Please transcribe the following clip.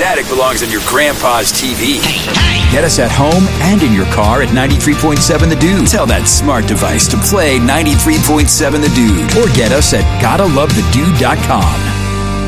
static belongs on your grandpa's TV. Get us at home and in your car at 93.7 The Dude. Tell that smart device to play 93.7 The Dude. Or get us at GottaLoveTheDude.com.